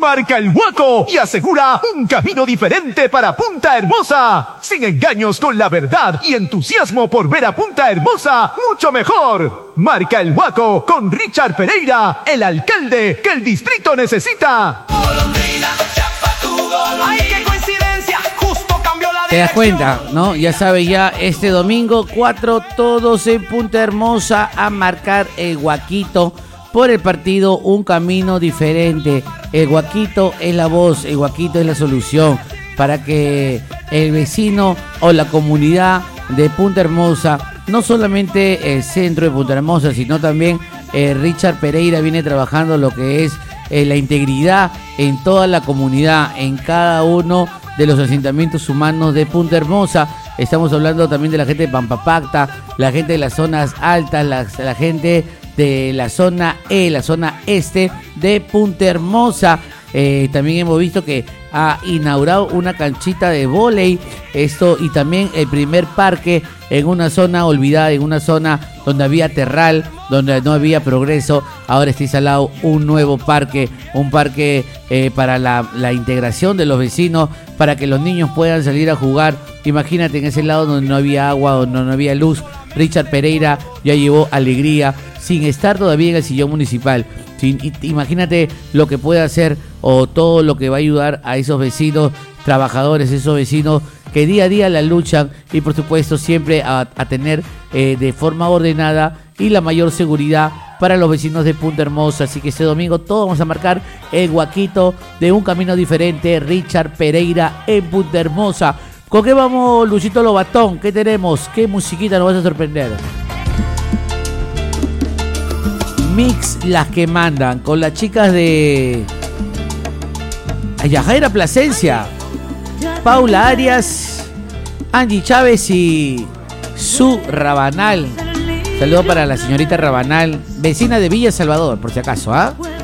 Marca el Huaco y asegura un camino diferente para Punta Hermosa. Sin engaños, con la verdad y entusiasmo por ver a Punta Hermosa mucho mejor. Marca el Huaco con Richard Pereira, el alcalde que el distrito necesita. ¡Ay, qué coincidencia! Justo cambió la dirección. Te das cuenta, ¿no? Ya sabes, ya este domingo 4, todos en Punta Hermosa a marcar el Huaquito por el partido Un Camino Diferente. El Huaquito es la voz, el Huaquito es la solución para que el vecino o la comunidad de Punta Hermosa, no solamente el centro de Punta Hermosa, sino también Richard Pereira viene trabajando lo que es la integridad en toda la comunidad, en cada uno de los asentamientos humanos de Punta Hermosa. Estamos hablando también de la gente de Pampapacta, la gente de las zonas altas, la gente de la zona E, la zona este de Punta Hermosa. También hemos visto que ha inaugurado una canchita de vóley, esto, y también el primer parque en una zona olvidada, en una zona donde había terral, donde no había progreso. Ahora está instalado un nuevo parque, un parque para la integración de los vecinos, para que los niños puedan salir a jugar. Imagínate, en ese lado donde no había agua, donde no había luz, Richard Pereira ya llevó alegría sin estar todavía en el sillón municipal. Imagínate lo que puede hacer, o todo lo que va a ayudar a esos vecinos trabajadores, esos vecinos que día a día la luchan, y por supuesto siempre a tener de forma ordenada y la mayor seguridad para los vecinos de Punta Hermosa. Así que este domingo todos vamos a marcar el Huaquito de Un Camino Diferente, Richard Pereira en Punta Hermosa. ¿Con qué vamos, Luchito Lobatón? ¿Qué tenemos? ¿Qué musiquita nos vas a sorprender? Mix Las que Mandan, con las chicas de Yajaira Plasencia, Paula Arias, Angie Chávez y Su Rabanal. Saludo para la señorita Rabanal, vecina de Villa Salvador, por si acaso, ¿ah?